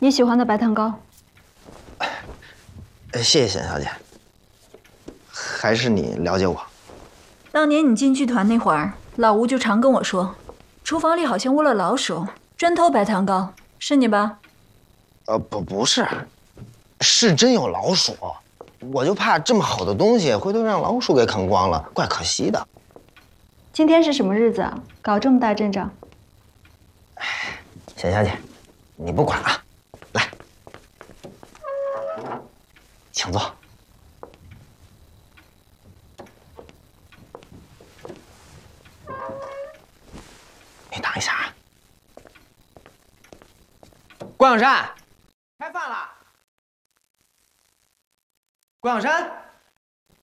你喜欢的白糖糕。 谢谢沈小姐，还是你了解我。 当年你进剧团那会儿，老吴就常跟我说，厨房里好像窝了老鼠，专偷白糖糕，是你吧？ 不是，是真有老鼠，我就怕这么好的东西回头让老鼠给啃光了，怪可惜的。 今天是什么日子啊？搞这么大阵仗？ 沈小姐，你不管啊，来，请坐。你等一下啊。关小山，开饭了。关小山。